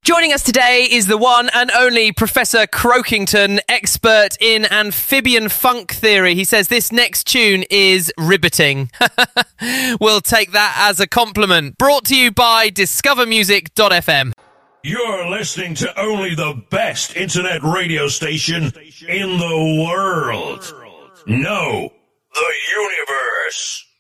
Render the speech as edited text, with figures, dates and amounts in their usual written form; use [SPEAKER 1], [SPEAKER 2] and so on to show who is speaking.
[SPEAKER 1] Joining us today is the one and only Professor Croakington, expert in amphibian funk theory. He says this next tune is riveting. We'll take that as a compliment. Brought to you by discovermusic.fm.
[SPEAKER 2] You're listening to only the best internet radio station in the world. No, the universe.